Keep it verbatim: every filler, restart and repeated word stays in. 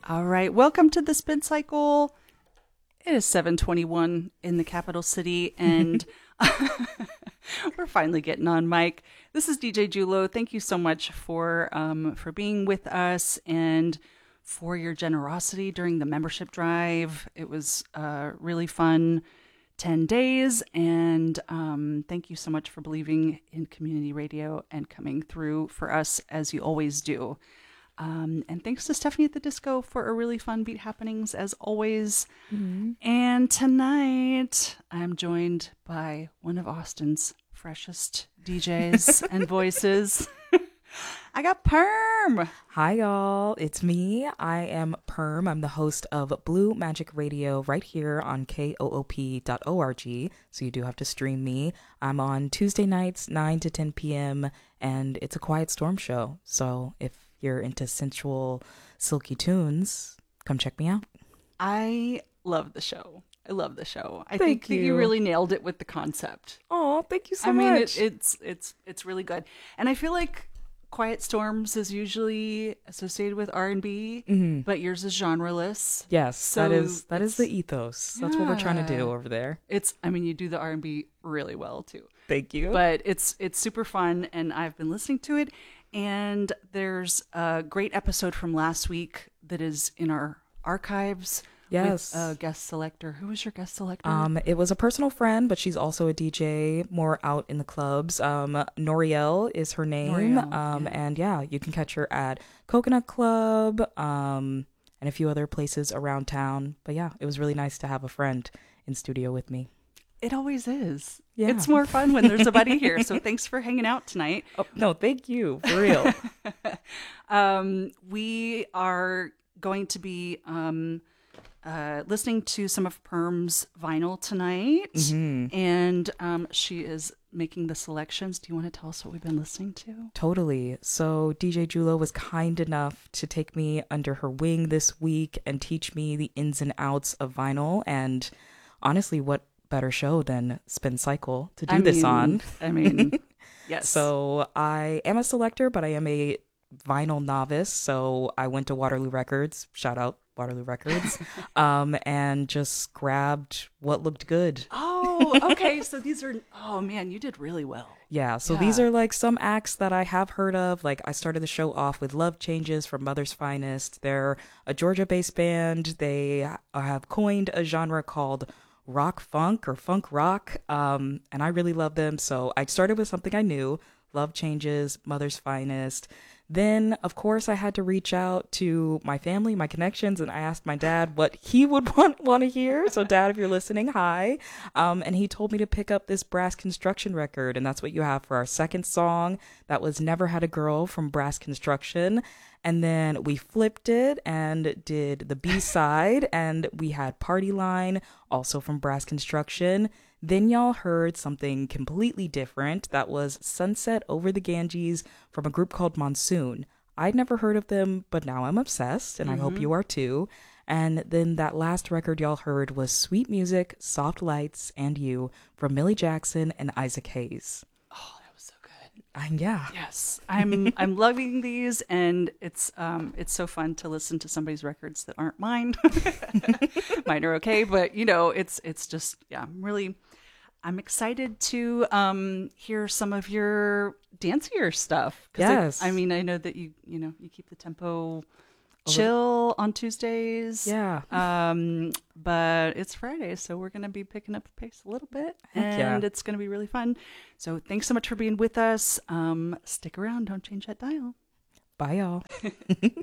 All right, welcome to the Spin Cycle. It is seven twenty-one in the capital city, and we're finally getting on mic. This is D J Julo. Thank you so much for um, for being with us and for your generosity during the membership drive. It was uh, really fun ten days, and um, thank you so much for believing in community radio and coming through for us as you always do. Um, and thanks to Stephanie at the Disco for a really fun Beat Happenings as always. Mm-hmm. And tonight I'm joined by one of Austin's freshest D Js and voices. I got Perm. Hi, y'all. It's me. I am Perm. I'm the host of Blue Magic Radio right here on K O O P dot org. So you do have to stream me. I'm on Tuesday nights, nine to ten p.m. and it's a Quiet Storm show. So if you're into sensual, silky tunes, come check me out. I love the show. I love the show. I thank think you. that you really nailed it with the concept. Oh, thank you so I much. I mean, it, it's it's it's really good. And I feel like Quiet Storms is usually associated with R and B, mm-hmm. but yours is genreless. Yes, so that is that is the ethos. That's yeah. what we're trying to do over there. It's I mean, you do the R and B really well too. Thank you. But it's it's super fun, and I've been listening to it. And there's a great episode from last week that is in our archives. Yes. With a guest selector. Who was your guest selector? Um, it was a personal friend, but she's also a D J, more out in the clubs. Um, Noriel is her name. Noriel, um, yeah. And yeah, you can catch her at Coconut Club um, and a few other places around town. But yeah, it was really nice to have a friend in studio with me. It always is. Yeah. It's more fun when there's a buddy here. So thanks for hanging out tonight. Oh, no, thank you. For real. um, we are going to be um, uh, listening to some of Perm's vinyl tonight. Mm-hmm. And um, she is making the selections. Do you want to tell us what we've been listening to? Totally. So D J Julo was kind enough to take me under her wing this week and teach me the ins and outs of vinyl. And honestly, what better show than Spin Cycle to do I this mean, on. I mean, yes. So I am a selector, but I am a vinyl novice. So I went to Waterloo Records, shout out Waterloo Records, um, and just grabbed what looked good. Oh, okay. So these are, oh man, you did really well. Yeah. So yeah. these are like some acts that I have heard of. Like I started the show off with Love Changes from Mother's Finest. They're a Georgia-based band. They have coined a genre called rock funk or funk rock, um and I really love them. So I started with something I knew, Love Changes, Mother's Finest. Then of course I had to reach out to my family, my connections, and I asked my dad what he would want want to hear. So Dad, if you're listening, hi. Um and he told me to pick up this Brass Construction record, and that's what you have for our second song. That was Never Had a Girl from Brass Construction. And then we flipped it and did the B-side, and we had Party Line, also from Brass Construction. Then y'all heard something completely different. That was Sunset Over the Ganges from a group called Monsoon. I'd never heard of them, but now I'm obsessed, and mm-hmm. I hope you are too. And then that last record y'all heard was Sweet Music, Soft Lights, and You from Millie Jackson and Isaac Hayes. Um, yeah. Yes. I'm I'm loving these, and it's um it's so fun to listen to somebody's records that aren't mine. Mine are okay, but you know, it's it's just yeah, I'm really I'm excited to um hear some of your dancier stuff. Yes. It, I mean, I know that you you know, you keep the tempo chill on Tuesdays. Yeah. Um, but it's Friday, so we're going to be picking up the pace a little bit. Heck and yeah. It's going to be really fun. So thanks so much for being with us. Um, stick around. Don't change that dial. Bye, y'all.